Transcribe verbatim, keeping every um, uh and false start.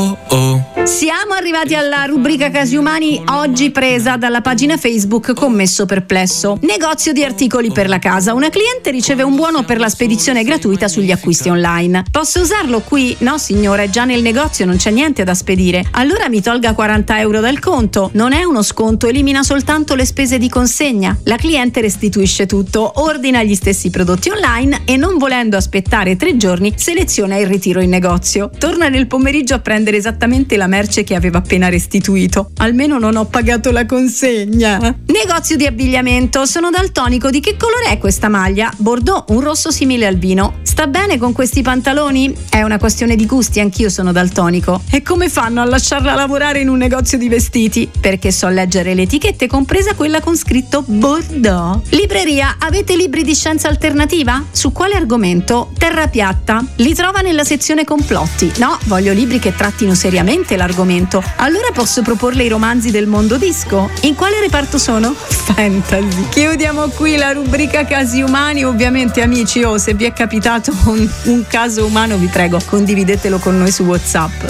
Siamo arrivati alla rubrica Casi Umani, oggi presa dalla pagina Facebook Commesso Perplesso. Negozio di articoli per la casa. Una cliente riceve un buono per la spedizione gratuita sugli acquisti online. Posso usarlo qui? No signore, già nel negozio non c'è niente da spedire. Allora mi tolga quaranta euro dal conto. Non è uno sconto, elimina soltanto le spese di consegna. La cliente restituisce tutto, ordina gli stessi prodotti online e, non volendo aspettare tre giorni, seleziona il ritiro in negozio. Torna nel pomeriggio a prendere esattamente la merce che aveva appena restituito. Almeno non ho pagato la consegna. Negozio di abbigliamento. Sono daltonico. Di che colore è questa maglia? Bordeaux, un rosso simile al vino. Sta bene con questi pantaloni? È una questione di gusti, anch'io sono daltonico. E come fanno a lasciarla lavorare in un negozio di vestiti? Perché so leggere le etichette, compresa quella con scritto Bordeaux. Libreria. Avete libri di scienza alternativa? Su quale argomento? Terra piatta. Li trova nella sezione complotti. No, voglio libri che trattino seriamente l'argomento. Allora posso proporle i romanzi del mondo disco. In quale reparto sono? Fantasy. Chiudiamo qui la rubrica Casi Umani. Ovviamente amici, oh, se vi è capitato un, un caso umano, vi prego, condividetelo con noi su WhatsApp.